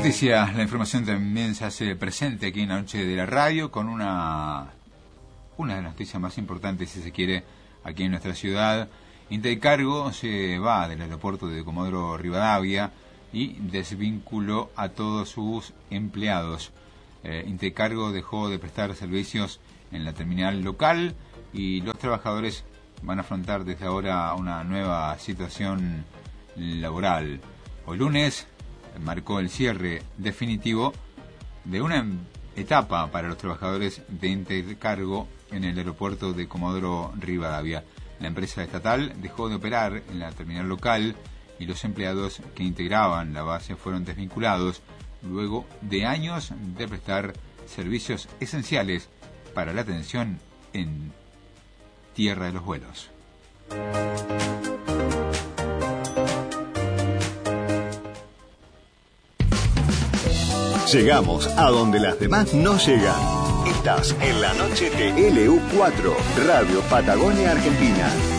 noticias, la información también se hace presente aquí en la noche de la radio con una de las noticias más importantes, si se quiere, aquí en nuestra ciudad. Intercargo se va del aeropuerto de Comodoro Rivadavia y desvinculó a todos sus empleados. Intercargo dejó de prestar servicios en la terminal local y los trabajadores van a afrontar desde ahora una nueva situación laboral. Hoy lunes marcó el cierre definitivo de una etapa para los trabajadores de Intercargo en el aeropuerto de Comodoro Rivadavia. La empresa estatal dejó de operar en la terminal local y los empleados que integraban la base fueron desvinculados luego de años de prestar servicios esenciales para la atención en tierra de los vuelos. Llegamos a donde las demás no llegan. Estás en la noche de LU4, Radio Patagonia Argentina.